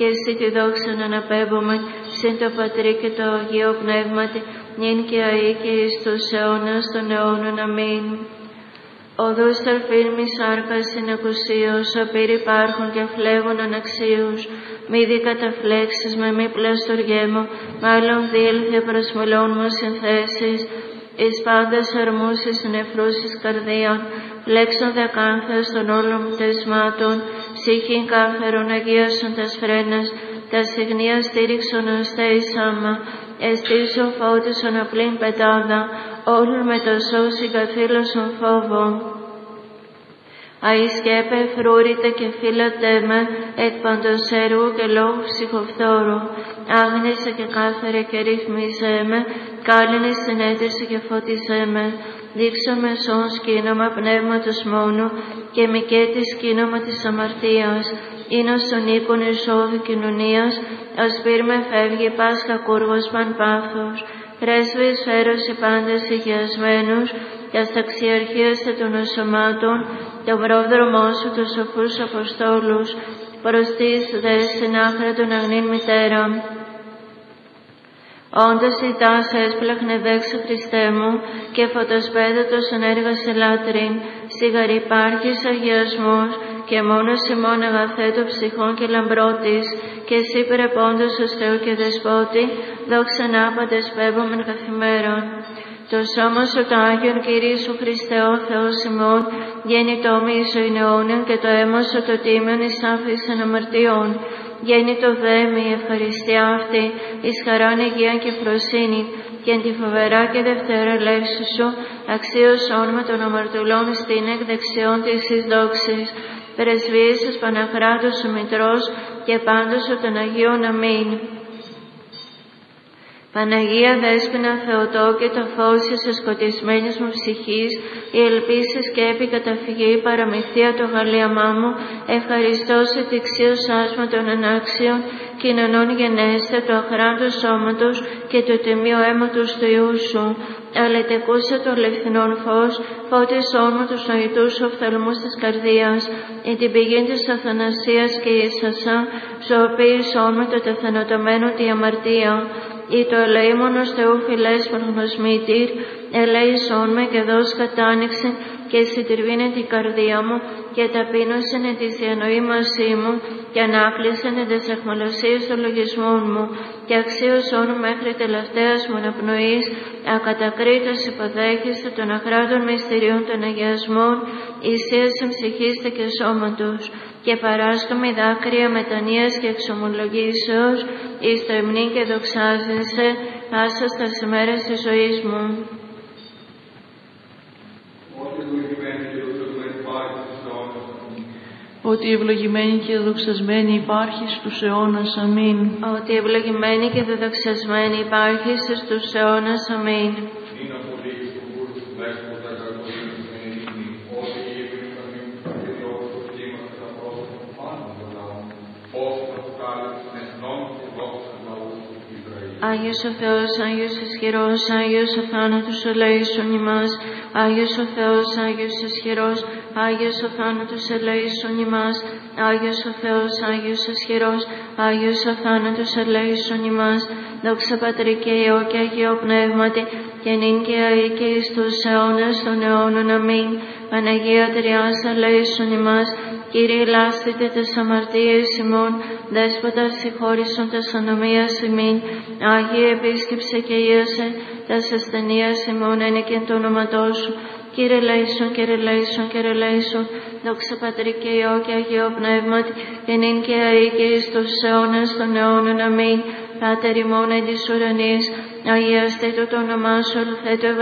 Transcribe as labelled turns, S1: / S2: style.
S1: και εσύ τη δόξα να αναπέμπομεν, συν το Πατρί και το Αγίο Πνεύματι, νυν και αεί και εις τους αιώνας των αιώνων. Αμήν. Οδούς θαλπήν μη σάρκας συνεκουσίως, απείρ υπάρχουν και φλέγουν αναξίους. Μη δι καταφλέξεις με μη πλαστοργέμω, μάλλον διήλθε προς μελών μας συνθέσεις. Εις πάντας αρμούσεις νεφρούσεις καρδίαν, πλέξον δεκάνθας των όλων πτεσμάτων, ψυχήν κάμφερον αγίασον τας φρένας, τα συγνία στήριξον αστέησάμα, εστίσον φώτισον απλήν πετάδα, όλων με το σώσι καθήλωσον φόβον. Αη σκέπε φρούρητε και φύλατέ με, εκ παντός έργου και λόγου ψυχοφθόρου. Άγνησε και κάθαρε και ρυθμίζε με, κάλυνε συνέδρισε και φώτιζέ με. Δείξω με σών σκήνομα πνεύματος μόνου και μικέτη σκήνομα της αμαρτίας. Είναι στον οίκον εισόδου κοινωνίας, ας πήρ με φεύγει πάσχα κούργος παν πάθος. Πρέσβης φέρωση πάντες υγιασμένους, και ας ταξιαρχίασε των νοσωμάτων, το πρόδρομό σου τους σοφούς Αποστόλους, προστής δε στην άχρα των αγνήν μητέρα. Όντως η τάσα έσπλαχνε δέξω Χριστέ μου, και φωτοσπέδατος ενέργασε λάτρην, σιγαρ υπάρχεις αγιασμός, και μόνος ημών αγαθέτω ψυχών και λαμπρότης, και εσύ πρεπόντος ως Θεού και Δεσπότη, δόξα άπαντες πέμπομεν καθημέρων. Το σώμα σου το Άγιον Κυρίου σου Χριστέ ο Θεός ημών, γέννητο μίσο είναι αιώνιον, και το αίμα σου το τίμιον εις άφησεν αμαρτιών. Γέννητο δέμη η ευχαριστία αυτή, εις χαράν υγεία και φροσύνη, και εν τη φοβερά και δευτέρα λέξη σου, αξίως όνομα των αμαρτωλών στην εκ δεξιών της εις δόξης. Πρεσβείες Παναχράτος ο Μητρός και πάντως ο των Αγίων. Αμήν. Παναγία Δέσποινα Θεοτό και το φως της εσκοτισμένης μου ψυχής, η ελπίση σκέπη καταφυγή παραμυθία το γαλλίαμά μου, ευχαριστώ σε τυξίως άσμα των ανάξιων, κοινωνών γενέστε το αχράντου σώματος και το τιμίο αίματος του Υιού σου. Αλετεκούσε το λευθυνόν φως, φώτισόν μου τους νοητούς οφθαλμούς της καρδίας, ή την πηγή της αθανασίας και ίσασα, ζωοποίησόν μου το τεθανατωμένο τη αμαρτία. Ή το ελεήμονος Θεού φιλές προγνωσμήτηρ, ελέησόν με και δώσ' κατάνοιξη και συντριβήνε την καρδία μου και ταπείνωσεν εν της διανοήμασή μου και ανάκλεισεν εν της αιχμαλωσίας των λογισμών μου και αξίωσόν μέχρι τελευταίας μου αναπνοής, ακατακρίτως υποδέχεστε των αχράτων μυστηρίων των αγιασμών, ησίασεν ψυχήστε και σώματος, και παράσκομαι δάκρυα μετανοίας και εξομολογήσεως, εις το υμνήν και δοξάζεσαι, άσα στας ημέρας της ζωής μου.
S2: Ότι ευλογημένη και δοξασμένη υπάρχει στους αιώνας. Αμήν.
S1: Ότι ευλογημένη και δοξασμένη υπάρχει στους αιώνας. Αμήν. Άγιος ο Θεός, Άγιος ισχυρός, Άγιος ο θάνατος ελέησον ημάς. Άγιος ο Θεός, Άγιος ισχυρός, Άγιος ο θάνατος ελέησον ημάς. Άγιος ο Θεός, Άγιος ισχυρός, Άγιος ο θάνατος ελέησον ημάς. Δόξα Πατρί και Υιό και Αγίο Πνεύματι, και νυν και αεί και εις τους αιώνας των αιώνων. Αμήν. Παναγία Τριάς ελέησον ημάς. Κύριε λάστητε τες αμαρτίες ημών, Δέσποτα συγχώρησον τας ανομίας ημίν. Άγιε επίσκεψε και ίασε τας ασθενείας ημών, ένεκεν το όνοματό σου. Κύριε λέησον, Κύριε λέησον, Κύριε λέησον. Δόξα Πατρί και Υιό και Αγίο Πνεύματι, και νυν και αεί και εις τους αιώνας των αιώνων. Αμήν. Πάτερ ημών εν της ουρανής, αγιαστήτω το όνομά σου, ελθέτω